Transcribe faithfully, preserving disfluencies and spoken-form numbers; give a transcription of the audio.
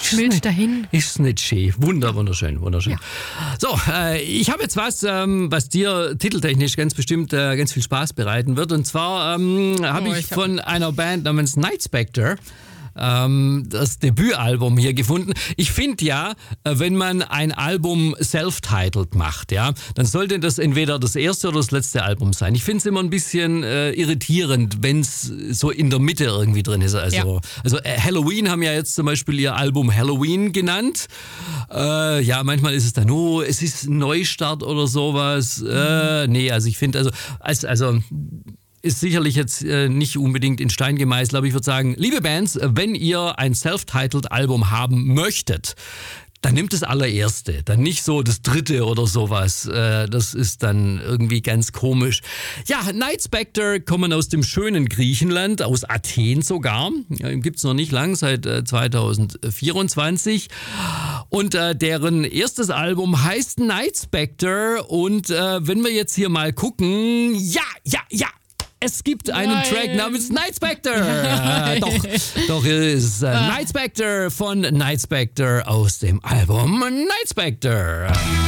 schmilzt dahin. Ist nicht schön. Wunder, wunderschön, wunderschön. Ja. So, äh, ich habe jetzt was, ähm, was dir titeltechnisch ganz bestimmt äh, ganz viel Spaß bereiten wird. Und zwar ähm, habe Oh, ich, ich hab von einer Band namens Night Spectre ähm, das Debütalbum hier gefunden. Ich finde ja, wenn man ein Album self-titled macht, ja, dann sollte das entweder das erste oder das letzte Album sein. Ich finde es immer ein bisschen äh, irritierend, wenn es so in der Mitte irgendwie drin ist. Also, Ja. also äh, Halloween haben ja jetzt zum Beispiel ihr Album Halloween genannt. Äh, ja, manchmal ist es dann, oh, es ist ein Neustart oder sowas. Äh, nee, also ich finde, also, als, also ist sicherlich jetzt äh, nicht unbedingt in Stein gemeißelt, aber ich würde sagen, liebe Bands, wenn ihr ein self-titled Album haben möchtet, dann nimmt das allererste, dann nicht so das dritte oder sowas. Äh, das ist dann irgendwie ganz komisch. Ja, Night Spectre kommen aus dem schönen Griechenland, aus Athen sogar. Ja, gibt's noch nicht lang, seit äh, zwanzig vierundzwanzig. Und äh, deren erstes Album heißt Night Spectre. Und äh, wenn wir jetzt hier mal gucken, ja, ja, ja. Es gibt einen Nein. Track namens Night Spectre. Äh, doch, doch ist äh, Night Spectre von Night Spectre aus dem Album Night Spectre.